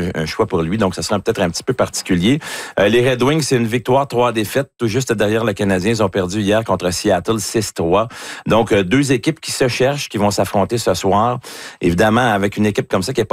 un choix pour lui. Donc, ça sera peut-être un petit peu particulier. Les Red Wings, c'est une victoire, 3 défaites, tout juste derrière le Canadien. Ils ont perdu hier contre Seattle 6-3. Donc, deux équipes qui se cherchent, qui vont s'affronter ce soir. Évidemment, avec une équipe comme ça qui n'est pas